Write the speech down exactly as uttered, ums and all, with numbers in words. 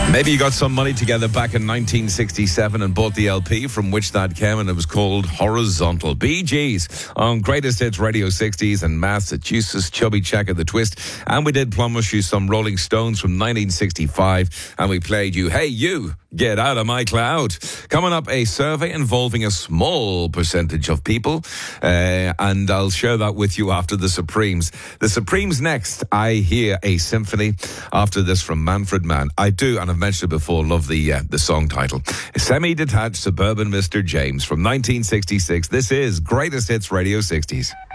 Maybe you got some money together back in nineteen sixty-seven and bought the L P from which that came, and it was called Horizontal. Bee Gees on Greatest Hits Radio sixties and Massachusetts. Chubby Checker the Twist. And we did promise you some Rolling Stones from nineteen sixty-five, and we played you Hey You, Get Out of My Cloud. Coming up, a survey involving a small percentage of people, uh, and I'll share that with you after the Supremes. The Supremes next. I Hear a Symphony. After this from Manfred Mann. I do, and I've mentioned it before, love the uh, the song title. Semi-detached suburban Mister James from nineteen sixty-six. This is Greatest Hits Radio sixties.